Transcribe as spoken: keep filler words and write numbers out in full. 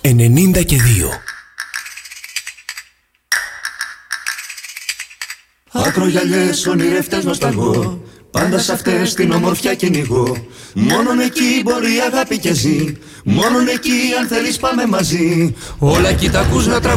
ενενήντα και δύο. Ακρογιαλιές, ονειρευτές νοσταλγώ, πάντα σ' αυτές την ομορφιά κυνηγώ. Μόνον εκεί μπορεί η αγάπη και ζει, μόνον εκεί αν θέλεις πάμε μαζί. Όλα εκεί τα ακούς να τραγουδούν.